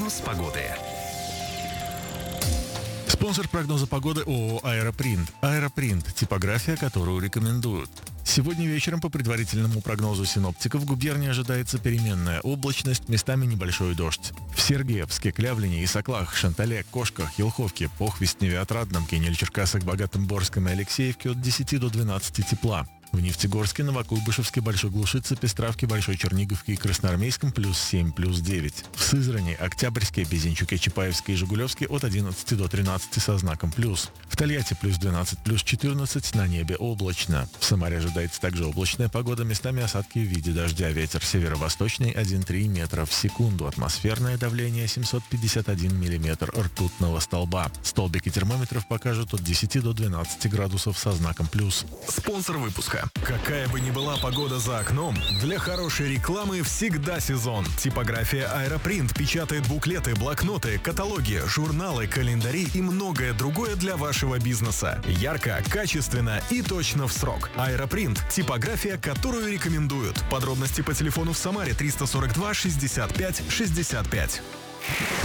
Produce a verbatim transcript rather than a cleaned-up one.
Прогноз погоды. Спонсор прогноза погоды ООО «Аэропринт». «Аэропринт» – типография, которую рекомендуют. Сегодня вечером по предварительному прогнозу синоптиков в губернии ожидается переменная облачность, местами небольшой дождь. В Сергеевске, Клявлине, Исаклах, Шантале, Кошках, Елховке, Похвестневе, Отрадном, Кинель-Черкасах, Богатом, Борском и Алексеевке от десяти до двенадцати тепла. В Нефтегорске, Новокуйбышевске, Большой Глушице, Пестравке, Большой Черниговке и Красноармейском плюс семь, плюс девять. В Сызрани, Октябрьске, Безенчуке, Чапаевске и Жигулевске от одиннадцати до тринадцати со знаком плюс. В Тольятти плюс двенадцать, плюс четырнадцать, на небе облачно. В Самаре ожидается также облачная погода, местами осадки в виде дождя. Ветер северо-восточный один целых три метра в секунду. Атмосферное давление семьсот пятьдесят один миллиметр ртутного столба. Столбики термометров покажут от десяти до двенадцати градусов со знаком плюс. Спонсор выпуска. Какая бы ни была погода за окном, для хорошей рекламы всегда сезон. Типография «Аэропринт» печатает буклеты, блокноты, каталоги, журналы, календари и многое другое для вашего бизнеса. Ярко, качественно и точно в срок. «Аэропринт» – типография, которую рекомендуют. Подробности по телефону в Самаре триста сорок два шестьдесят пять шестьдесят пять.